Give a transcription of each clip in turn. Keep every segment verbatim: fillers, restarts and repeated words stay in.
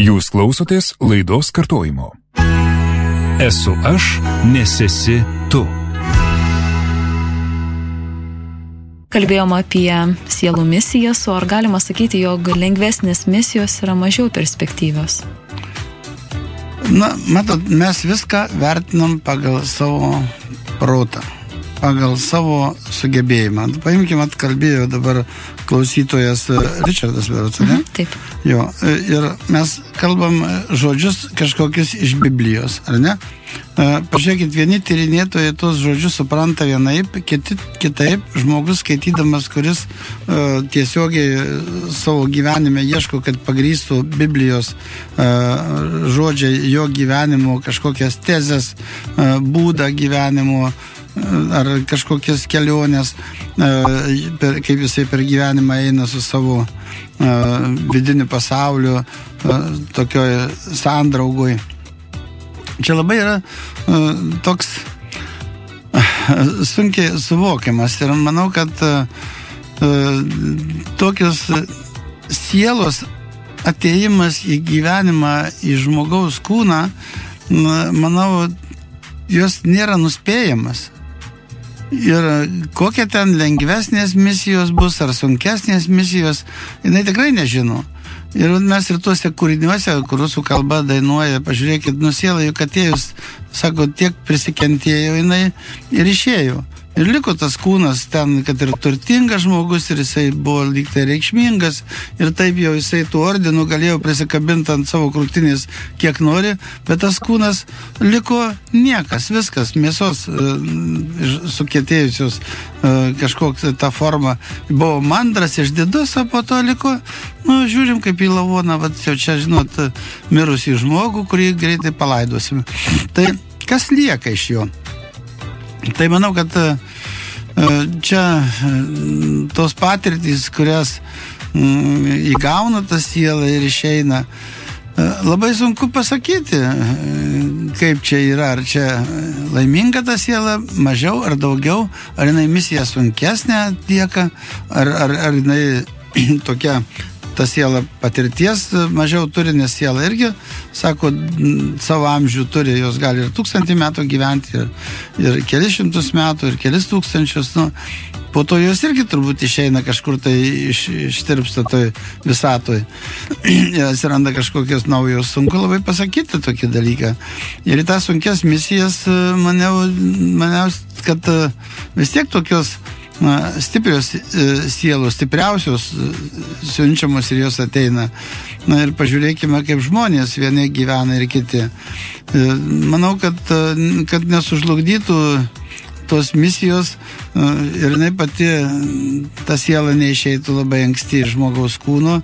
Jūs klausotės laidos kartojimo. Esu aš, nes esi tu. Kalbėjom apie sielų misijas, o ar galima sakyti, jog lengvesnės misijos yra mažiau perspektyvios? Na, matot, mes viską vertinam pagal savo protą, pagal savo sugebėjimą. Paimkime, atkalbėjo dabar klausytojas Richardas Berots, ne? Mhm, taip. Jo, ir mes kalbam žodžius kažkokius iš Biblijos, ar ne? Pažiūrėkit, vieni tyrinėtojai tos žodžius supranta vienaip, kiti kitaip. Žmogus skaitydamas, kuris uh, tiesiogiai savo gyvenime ieško, kad pagrįstų Biblijos uh, žodžiai jo gyvenimo, kažkokias tezes, uh, būdą gyvenimo, ar kažkokias kelionės, per, kaip jisai per gyvenimą eina su savo vidiniu pasauliu, tokioje sandraugoj. Čia labai yra toks sunkiai suvokiamas ir manau, kad tokios sielos atėjimas į gyvenimą, į žmogaus kūną, manau, jos nėra nuspėjamas. Ir kokie ten lengvesnės misijos bus, ar sunkesnės misijos, jinai tikrai nežino. Ir mes ir tuose kūriniuose, kur rusų kalba dainuoja, pažiūrėkit, nu siela juk atėjus, sako, tiek prisikentėjo jinai ir išėjo. Ir liko tas kūnas ten, kad ir turtingas žmogus, ir jisai buvo lyg tai reikšmingas, ir taip jau jisai tų ordinų galėjo prisikabinti ant savo krūtinės kiek nori, bet tas kūnas liko niekas, viskas, mėsos sukietėjusios kažkoks ta forma. Buvo mandras, išdidus, o po to liko, nu, žiūrim kaip į lavoną, vat jau čia, žinot, mirusį žmogų, kurį greitai palaidosime. Tai kas lieka iš jo? Tai manau, kad čia tos patirtys, kurias įgauna ta siela ir išeina, labai sunku pasakyti, kaip čia yra, ar čia laiminga ta siela, mažiau ar daugiau, ar jinai misija sunkesnė atlieka, ar, ar, ar jinai tokia ta siela patirties mažiau turi, nes siela irgi, sako, savo amžių turi, jos gali ir tūkstantį metų gyventi, ir, ir kelis šimtus metų, ir kelis tūkstančius, nu, po to jos irgi turbūt išeina kažkur tai iš, ištirpsta toj visatoj. Atsiranda kažkokios naujos, sunku labai pasakyti tokį dalyką. Ir į tas sunkes misijas maniau, maniau, kad vis tiek tokios na, stiprios sielos, stipriausios siunčiamos ir jos ateina. Na ir pažiūrėkime, kaip žmonės vieni gyvena ir kiti. Manau, kad, kad nesužlugdytų tos misijos ir jinai pati, ta siela neišeitų labai anksti iš žmogaus kūno,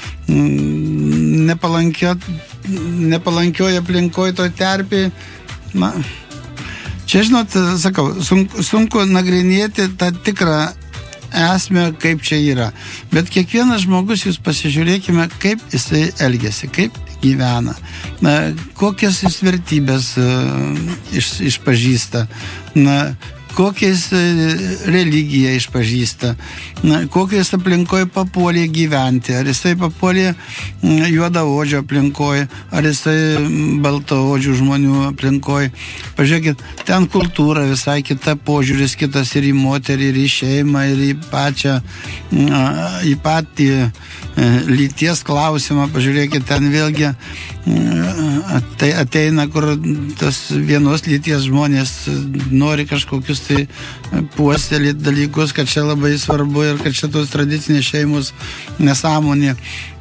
nepalankio, nepalankioje aplinkoje to terpė. Na, čia, žinot, sakau, sunku, sunku nagrinėti tą tikrą esmę, kaip čia yra. Bet kiekvienas žmogus, jūs pasižiūrėkime, kaip jisai elgiasi, kaip gyvena, na, kokias jis vertybės uh, iš, išpažįsta, na, kokiais religiją išpažįsta, na, kokiais aplinkoje papuolė gyventi, ar jisai papuolė juodaodžio aplinkoje, ar jisai baltaodžių žmonių aplinkoje. Pažiūrėkit, ten kultūra visai kita, požiūris kitas ir į moterį, ir į šeimą, ir į pačią, į patį lyties klausimą. Pažiūrėkit, ten vėlgi ateina, kur tas vienos lyties žmonės nori kažkokius tai puoselėti dalykus, kad čia labai svarbu ir kad čia tos tradicinės šeimos nesąmonė.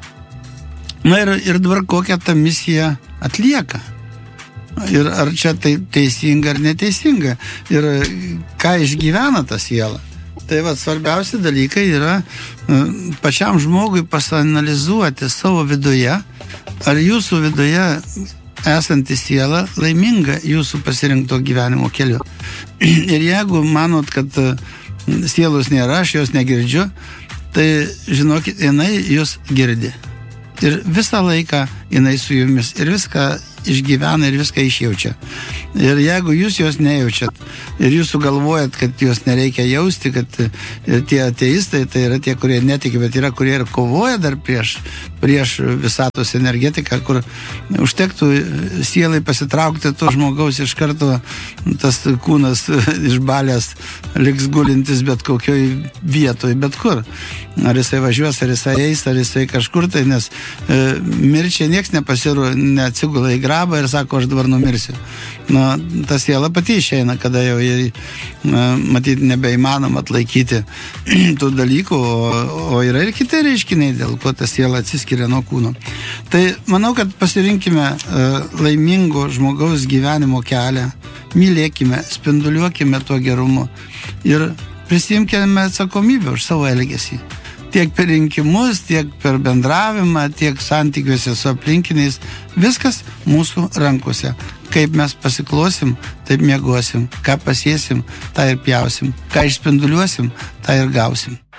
Na ir, ir dabar kokią tą misiją atlieka. Ir ar čia tai teisinga ar neteisinga. Ir ką išgyvena ta siela. Tai va, svarbiausi dalykai yra pačiam žmogui pasanalizuoti savo viduje, ar jūsų viduje esanti siela laiminga jūsų pasirinkto gyvenimo keliu. Ir jeigu manot, kad sielos nėra, aš jos negirdžiu, tai žinokit, jinai jūs girdi. Ir visą laiką jinai su jumis ir viską išgyvena ir viską išjaučia. Ir jeigu jūs jos nejaučiat ir jūs sugalvojat, kad jos nereikia jausti, kad tie ateistai, tai yra tie, kurie netiki, bet yra, kurie ir kovoja dar prieš, prieš visatos energetiką, kur užtektų sielai pasitraukti to žmogaus iš karto, tas kūnas išbalęs liks gulintis bet kokioj vietoj, bet kur. Ar jisai važiuos, ar jisai eis, ar jisai kažkur tai, nes e, mirčiai nieks nepasiru, neatsigula į grabą ir sako, aš dabar numirsiu. Na, ta siela pati išeina, kada jau jai, matyti, nebeįmanoma atlaikyti tų dalykų, o, o yra ir kiti reiškiniai, dėl ko ta siela atsiskiria nuo kūno. Tai manau, kad pasirinkime uh, laimingo žmogaus gyvenimo kelią, mylėkime, spinduliuokime tuo gerumu ir prisimkime atsakomybę už savo elgesį. Tiek per rinkimus, tiek per bendravimą, tiek santykiuose su aplinkiniais, viskas mūsų rankose. Kaip mes pasiklosim, taip miegosim. Ką pasėsim, tą ir pjausim. Ką išspinduliuosim, tą ir gausim.